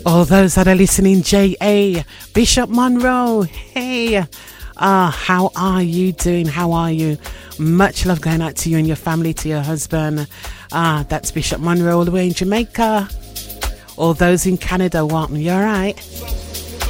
All those that are listening, J.A. Bishop Monroe, hey, how are you doing? How are you? Much love going out to you and your family, to your husband. That's Bishop Monroe all the way in Jamaica. All those in Canada, want me, you all right?